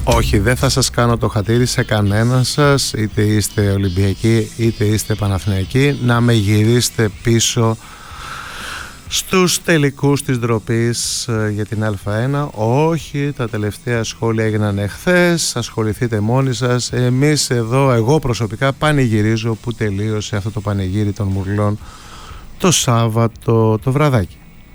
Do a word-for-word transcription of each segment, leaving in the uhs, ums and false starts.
Όχι, δεν θα σας κάνω το χατήρι σε κανένα σας, είτε είστε Ολυμπιακοί είτε είστε Παναθηναϊκοί, να με γυρίσετε πίσω στους τελικούς της ντροπής για την Α1. Όχι, τα τελευταία σχόλια έγιναν εχθές, ασχοληθείτε μόνοι σας. Εμείς εδώ, εγώ προσωπικά πανηγυρίζω που τελείωσε αυτό το πανηγύρι των μουρλών το Σάββατο το βραδάκι.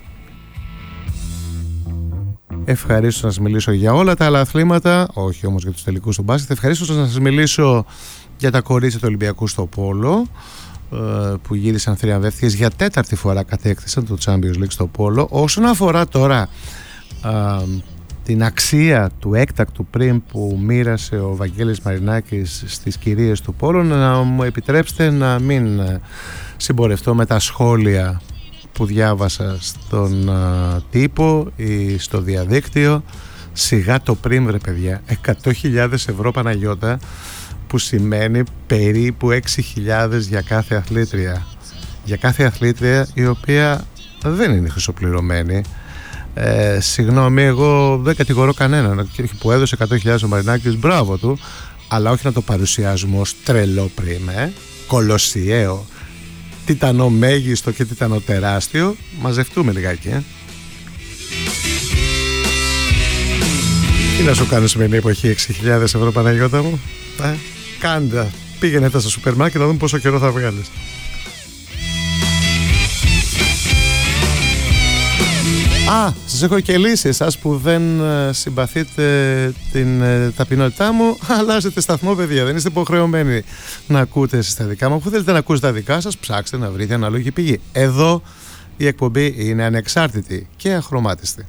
Ευχαρίστως να σας μιλήσω για όλα τα άλλα αθλήματα, όχι όμως για τους τελικούς του μπάσκετ. Ευχαρίστως να σας μιλήσω για τα κορίτσια του Ολυμπιακού στο πόλο, που γύρισαν θριαμβεύτικες για τέταρτη φορά, κατέκτησαν το Champions League στο πόλο. Όσον αφορά τώρα α, την αξία του έκτακτου πριν που μοίρασε ο Βαγγέλης Μαρινάκης στις κυρίες του πόλο, να μου επιτρέψετε να μην συμπορευτώ με τα σχόλια που διάβασα στον α, τύπο ή στο διαδίκτυο. Σιγά το πριν, βρε παιδιά, εκατό χιλιάδες ευρώ Παναγιώτα, που σημαίνει περίπου έξι χιλιάδες για κάθε αθλήτρια. Για κάθε αθλήτρια η οποία δεν είναι χρυσοπληρωμένη. Ε, συγγνώμη, εγώ δεν κατηγορώ κανέναν που έδωσε εκατό χιλιάδες ο Μαρινάκης, μπράβο του, αλλά όχι να το παρουσιάζουμε ως τρελό πριν, ε, κολοσιαίο, τιτανό μέγιστο και τιτανό τεράστιο. Μαζευτούμε λιγάκι, ε. Τι να σου κάνω σημερινή εποχή έξι χιλιάδες ευρώ Παναγιώτα μου, ε? Κάντε, πήγαινε τα στο σούπερ μάρκετ να δούμε πόσο καιρό θα βγάλεις. Α, σας έχω και λύση, εσάς που δεν συμπαθείτε την ταπεινότητά μου. Αλλάζετε σταθμό, παιδιά, δεν είστε υποχρεωμένοι να ακούτε εσείς τα δικά μου. Αφού θέλετε να ακούσετε τα δικά σας, ψάξτε να βρείτε ανάλογη πηγή. Εδώ η εκπομπή είναι ανεξάρτητη και αχρωμάτιστη.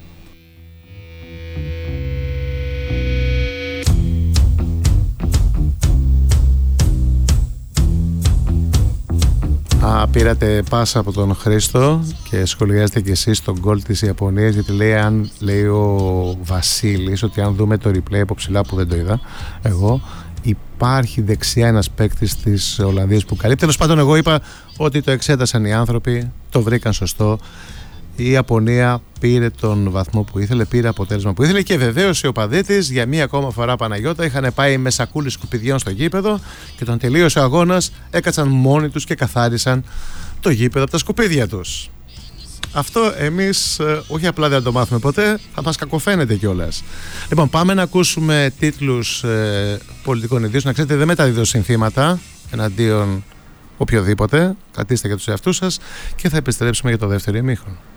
Α, πήρατε πάσα από τον Χρήστο και σχολιάζετε και εσείς τον γκολ της Ιαπωνίας, γιατί λέει, αν, λέει ο Βασίλης ότι αν δούμε το replay από ψηλά που δεν το είδα εγώ, υπάρχει δεξιά ένας παίκτης της Ολλανδίας που καλύπτει. Τέλος πάντων, εγώ είπα ότι το εξέτασαν οι άνθρωποι, το βρήκαν σωστό. Η Ιαπωνία πήρε τον βαθμό που ήθελε, πήρε αποτέλεσμα που ήθελε και βεβαίως οι οπαδοί της για μία ακόμα φορά, Παναγιώτα, είχαν πάει με σακούλες σκουπιδιών στο γήπεδο και όταν τελείωσε ο αγώνας έκατσαν μόνοι τους και καθάρισαν το γήπεδο από τα σκουπίδια τους. Αυτό εμείς ε, όχι απλά δεν το μάθουμε ποτέ, θα μας κακοφαίνεται κιόλας. Λοιπόν, πάμε να ακούσουμε τίτλους ε, πολιτικών ειδήσεων. Να ξέρετε, δεν μεταδίδω συνθήματα εναντίον οποιοδήποτε. Κρατήστε για τους εαυτούς σας και θα επιστρέψουμε για το δεύτερο ημίχρονο.